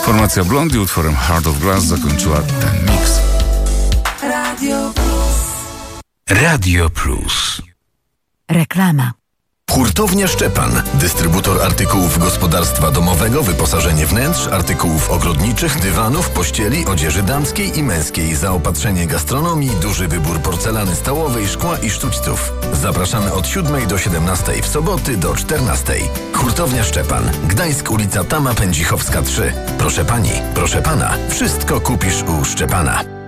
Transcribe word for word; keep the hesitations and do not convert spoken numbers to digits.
Formacja Blondie utworem Heart of Glass zakończyła ten miks. Radio Plus. Radio Plus. Reklama. Hurtownia Szczepan. Dystrybutor artykułów gospodarstwa domowego, wyposażenie wnętrz, artykułów ogrodniczych, dywanów, pościeli, odzieży damskiej i męskiej, zaopatrzenie gastronomii, duży wybór porcelany stołowej, szkła i sztućców. Zapraszamy od siódmej do siedemnastej, w soboty do czternastej. Hurtownia Szczepan. Gdańsk, ulica Tama Pędzichowska trzy. Proszę pani, proszę pana, wszystko kupisz u Szczepana.